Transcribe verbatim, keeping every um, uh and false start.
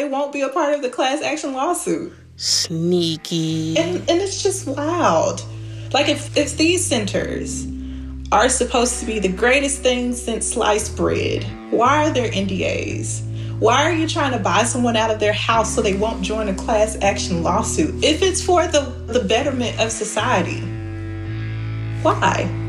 they won't be a part of the class action lawsuit. Sneaky. And, and it's just wild. Like, if, if these centers are supposed to be the greatest thing since sliced bread, why are there N D As? Why are you trying to buy someone out of their house so they won't join a class action lawsuit? If it's for the, the betterment of society, why?